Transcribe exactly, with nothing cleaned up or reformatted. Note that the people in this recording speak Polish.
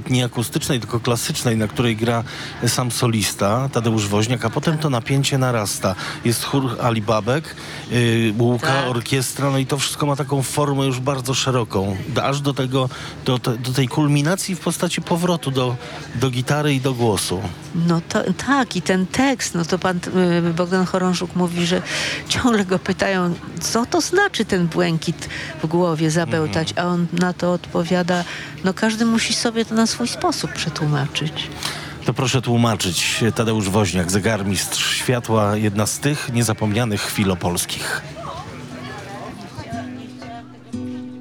nawet nie akustycznej, tylko klasycznej, na której gra sam solista, Tadeusz Woźniak, a potem to napięcie narasta. Jest chór Ali Babek, yy, Łuka, Tak. orkiestra, no i to wszystko ma taką formę już bardzo szeroką. Aż do tego, do, te, do tej kulminacji w postaci powrotu do, do gitary i do głosu. No to, tak, i ten tekst, no to pan y, Bogdan Chorążuk mówi, że ciągle go pytają, co to znaczy ten błękit w głowie zabełtać, a on na to odpowiada, no każdy musi sobie to na swój sposób przetłumaczyć. To proszę tłumaczyć. Tadeusz Woźniak, zegarmistrz światła, jedna z tych niezapomnianych chwil opolskich.